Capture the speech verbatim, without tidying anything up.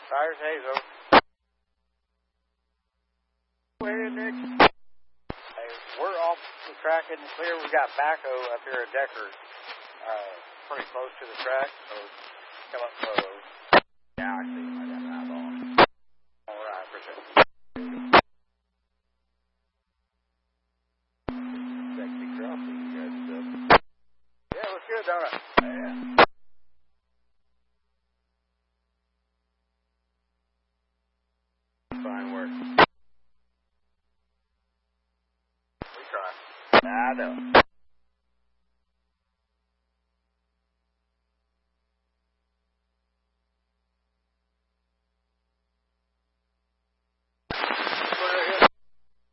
Fires Hazel. Hey, Nick. Hey, we're off the track in the clear. We got backhoe up here at Deckers, uh, pretty close to the track, so come up close. Yeah, I see him. I got an eyeball. All right, appreciate it. Sexy crossing, you guys are good. Yeah, it looks good, don't it? Yeah. Fine work. We try. I know.